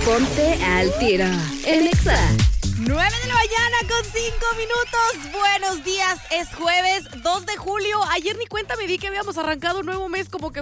Ponte al tiro en Exa. 9 de la mañana con 5 minutos. Buenos días, es jueves 2 de julio. Ayer ni cuenta me di que habíamos arrancado un nuevo mes, como que